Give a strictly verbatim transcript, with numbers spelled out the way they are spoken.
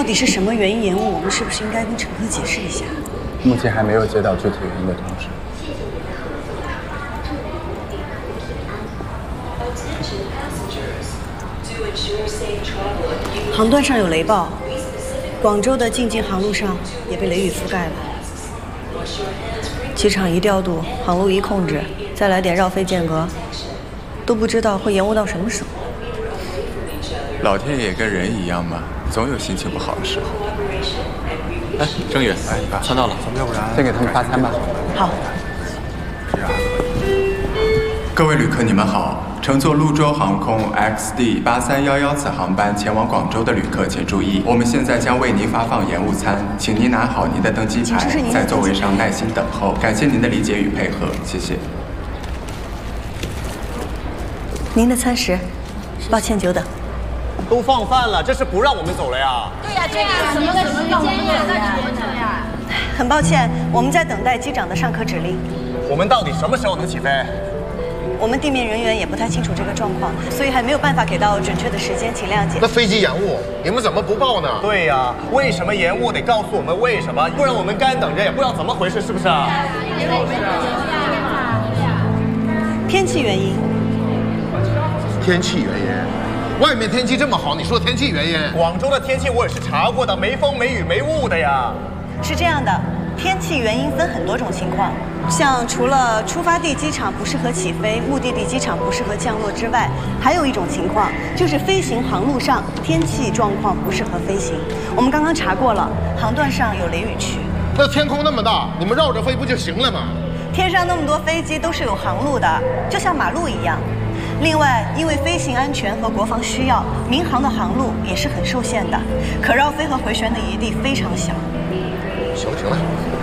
底是什么原因延误？我们是不是应该跟乘客解释一下？ 目前还没有接到具体原因的通知。 航段上有雷暴，广州的进京航路上也被雷雨覆盖了。机场一调度，航路一控制，再来点绕飞间隔，都不知道会延误到什么时候。 老天爷跟人一样嘛，总有心情不好的时候。哎，郑宇，哎，餐到了，咱们要不然先给他们发餐吧。 好。 各位旅客，你们好。乘坐潞州航空 X D 八三一一次航班前往广州的旅客请注意，我们现在将为您发放延误餐，请您拿好您的登机牌，在座位上耐心等候。感谢您的理解与配合，谢谢。 您的餐食，抱歉久等。 都放饭了，这是不让我们走了呀？ 对呀，这个什么什么让我们走呀？ 很抱歉，我们在等待机长的上课指令。 我们到底什么时候能起飞？ 我们地面人员也不太清楚这个状况，所以还没有办法给到准确的时间，请谅解。 那飞机延误，你们怎么不报呢？ 对呀，为什么延误得告诉我们为什么，不然我们干等着也不知道怎么回事，是不是啊？ 天气原因。 天气原因？外面天气这么好，你说天气原因？ 广州的天气我也是查过的，没风没雨没雾的呀。 是这样的，天气原因分很多种情况。像除了出发地机场不适合起飞，目的地机场不适合降落之外，还有一种情况就是飞行航路上天气状况不适合飞行。我们刚刚查过了，航段上有雷雨区。 那天空那么大，你们绕着飞不就行了吗？ 天上那么多飞机都是有航路的，就像马路一样。另外，因为飞行安全和国防需要，民航的航路也是很受限的，可绕飞和回旋的余地非常小。 行了行了。